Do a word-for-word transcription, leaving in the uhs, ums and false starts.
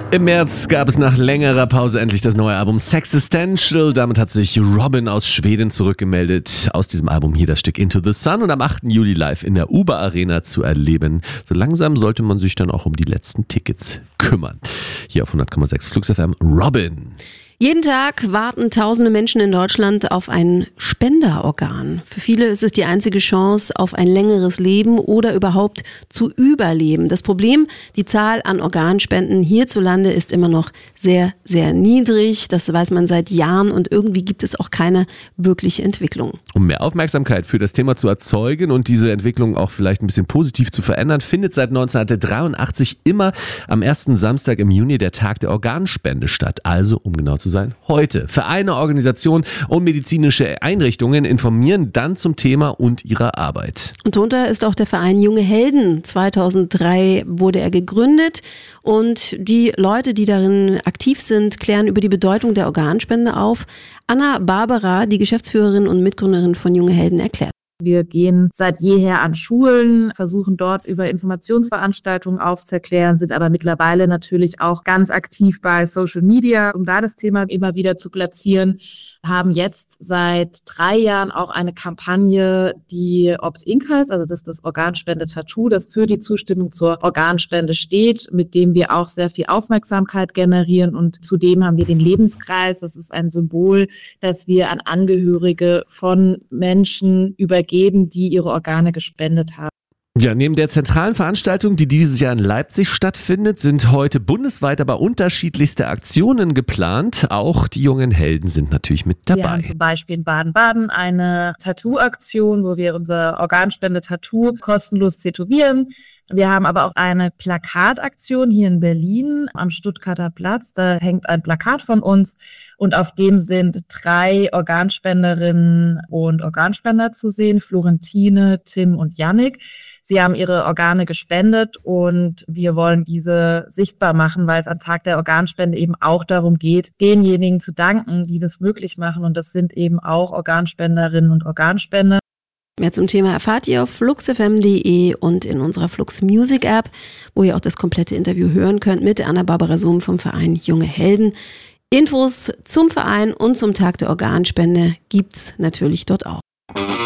Im März gab es nach längerer Pause endlich das neue Album Sexistential. Damit hat sich Robyn aus Schweden zurückgemeldet. Aus diesem Album hier das Stück Into the Sun und am achten Juli live in der Uber Arena zu erleben. So langsam sollte man sich dann auch um die letzten Tickets kümmern. Hier auf hundert Komma sechs Flux F M, Robyn. Jeden Tag warten tausende Menschen in Deutschland auf ein Spenderorgan. Für viele ist es die einzige Chance auf ein längeres Leben oder überhaupt zu überleben. Das Problem, die Zahl an Organspenden hierzulande ist immer noch sehr, sehr niedrig. Das weiß man seit Jahren und irgendwie gibt es auch keine wirkliche Entwicklung. Um mehr Aufmerksamkeit für das Thema zu erzeugen und diese Entwicklung auch vielleicht ein bisschen positiv zu verändern, findet seit neunzehnhundertdreiundachtzig immer am ersten Samstag im Juni der Tag der Organspende statt. Also, um genau zu sein, heute. Vereine, Organisationen und medizinische Einrichtungen informieren dann zum Thema und ihrer Arbeit. Und darunter ist auch der Verein Junge Helden. zweitausenddrei wurde er gegründet und die Leute, die darin aktiv sind, klären über die Bedeutung der Organspende auf. Anna Barbara, die Geschäftsführerin und Mitgründerin von Junge Helden, erklärt. Wir gehen seit jeher an Schulen, versuchen dort über Informationsveranstaltungen aufzuklären, sind aber mittlerweile natürlich auch ganz aktiv bei Social Media, um da das Thema immer wieder zu platzieren. Haben jetzt seit drei Jahren auch eine Kampagne, die Opt-in heißt, also das ist das Organspende-Tattoo, das für die Zustimmung zur Organspende steht, mit dem wir auch sehr viel Aufmerksamkeit generieren und zudem haben wir den Lebenskreis, das ist ein Symbol, das wir an Angehörige von Menschen übergeben, die ihre Organe gespendet haben. Ja, neben der zentralen Veranstaltung, die dieses Jahr in Leipzig stattfindet, sind heute bundesweit aber unterschiedlichste Aktionen geplant. Auch die Jungen Helden sind natürlich mit dabei. Wir haben zum Beispiel in Baden-Baden eine Tattoo-Aktion, wo wir unser Organspende-Tattoo kostenlos tätowieren. Wir haben aber auch eine Plakataktion hier in Berlin am Stuttgarter Platz. Da hängt ein Plakat von uns und auf dem sind drei Organspenderinnen und Organspender zu sehen, Florentine, Tim und Yannick. Sie haben ihre Organe gespendet und wir wollen diese sichtbar machen, weil es am Tag der Organspende eben auch darum geht, denjenigen zu danken, die das möglich machen. Und das sind eben auch Organspenderinnen und Organspender. Mehr zum Thema erfahrt ihr auf flux f m punkt d e und in unserer Flux Music App, wo ihr auch das komplette Interview hören könnt mit Anna Barbara Sohm vom Verein Junge Helden. Infos zum Verein und zum Tag der Organspende gibt's natürlich dort auch.